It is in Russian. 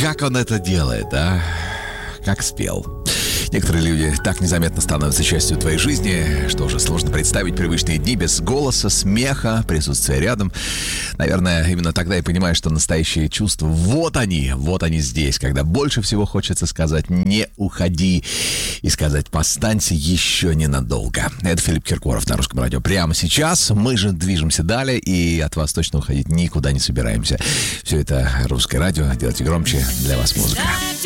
как он это делает, а? Как спел. Некоторые люди так незаметно становятся частью твоей жизни, что уже сложно представить привычные дни без голоса, смеха, присутствия рядом. Наверное, именно тогда и понимаешь, что настоящие чувства, вот они здесь, когда больше всего хочется сказать «не уходи» и сказать «останься еще ненадолго». Это Филипп Киркоров на Русском радио. Прямо сейчас мы же движемся далее, и от вас точно уходить никуда не собираемся. Все это Русское радио. Делайте громче, для вас музыка.